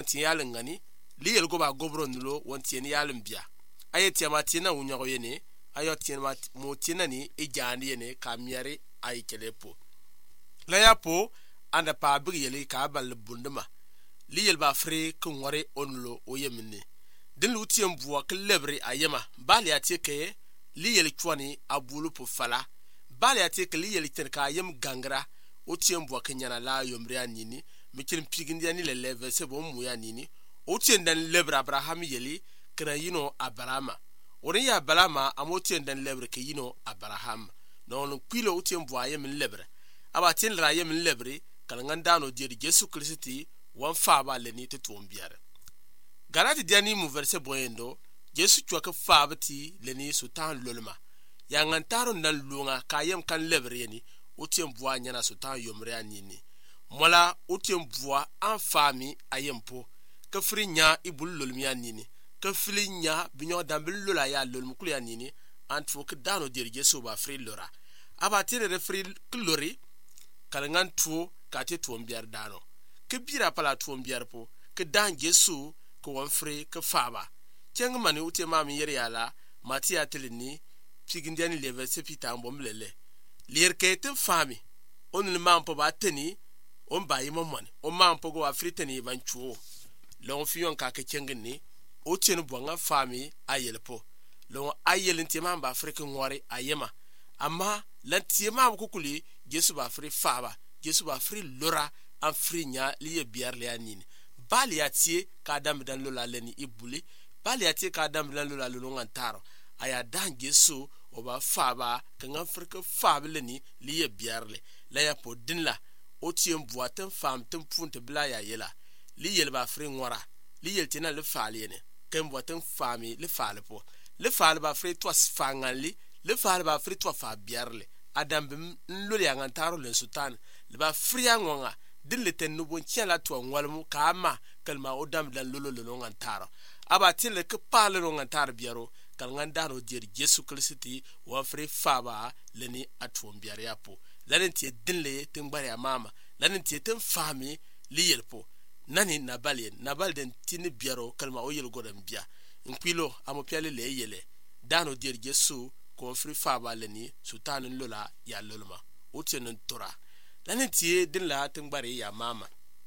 tin yalin ngani li yel go ba gobro nulo won tin yalin biya aye tiama tina unyo yene ayo tin mo tina ni ejani yene kamyari ay kelepo la yapo anda pa big yeli ka bal bunduma li yel ba fre ko ngore onlo o yemni din lu tiem buwa ke lebre ayema bali atike li yel twani abulu po fala bali atike li yel tin ka yem gangra o tiem buwa ke nyana la yomri anini mikin pigindi ani le leve se bo mu ya nini o tien dan lebre abraham yeli kra yino abrahama ori ya abrahama amotien dan lebre ke yino abraham non kwilo o tiem buwa yem lebre aba tin ra yem lebre kalangan dano di Jesu Kristi wan faaba leni te tuombiare galati diani mu verse boyendo Jesu chwaka faabati leni sultan lolma ya ngantaro nan lunga kayem kan lebre ni otiem bua nyana sultan yomre anini mola otiem bua an fami ayempo ka frinya ibul lolmi anini ka frinya binyo dambil lola ya lolmu kuli anini antfo ke dano di Jesu ba fri lora aba tire refri klori kalangan tuo kate tuombiar dano ke bira pala tuombiar po ke dan Jesu ko wan fre ke faba ceng mani ute mami yeri ala matia telini pigindiani leve se pita mbomlele lier ke ten fami onul mampo ba teni on bayi momon on mampo go afriteni banchuo lon fiyon ka ke cengni o tenu bonga fami ayelpo lon ayelin temam ba afrika ngore ayema amma lan temam kukuli Jesu ba fre faba Jesu ba fre lora an frinya liye biar le anini bali atie ka dam dan lola leni ibuli bali atie ka dam dan lola lolongan taro aya dan Jesu oba faba kan afrika faba leni liye biar le la ya po dinla o tiem boaten fam tem punte bla ya yela li yel ba fre ngora li yel tina le fali ne kan boaten fami le fali po le fali ba fre twas fangali le fali ba fre twa fa biar le adam bim loli angan taro len sultan le ba fri angonga din le ten nubo chiala to ngwalmu kama kalma odam dan lolo ngan taro aba tin le ke pale ngan tar biaro kal ngan daro dir Jesu Kristi wa fre faba leni atwom biar yapo lanen tie din le tin bare mama lanen tie tin fami li yelpo nani nabal den tin biaro kalma o yel godam bia nkwilo amopiale le yele dano dir Jesu ko fre faba leni sultan lola ya lolma utenen tora lanen tie din la tingbare ya mama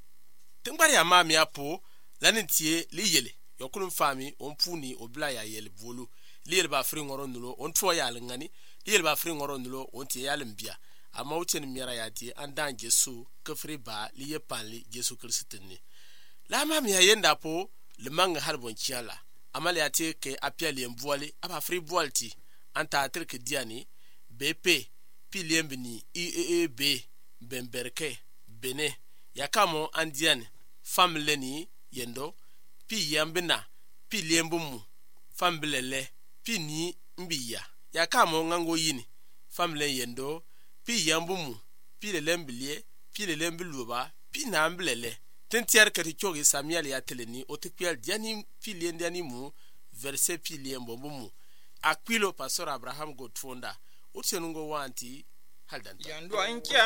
ya po lanen tie li yele yokulun fami on puni obla ya yele volu li yele ba fri ngoro nulo on to ya ngani li yele ba fri ngoro nulo on tie ya lembia ama uten miara ya tie andan Jesu ke fri ba li ye panli Jesu Kristi ni la mami ya yenda po le mang harbon chiala amali ya tie ke apia li mbuali aba fri bualti anta atrike diani BP piliembini IEB Bemberke Bene yakamo andian famleni yendo pi yambina pi liembumu famblele pi ni mbiya yakamo ngango yini famle yendo pi yambumu pi lelembilie pi lelembiluba pi namblele tentiar kati chogi Samuel ya teleni otipial diani pi liendiani mu verse pi liembummu Aquilo pastor Abraham Godfonda utenungo wanti haldan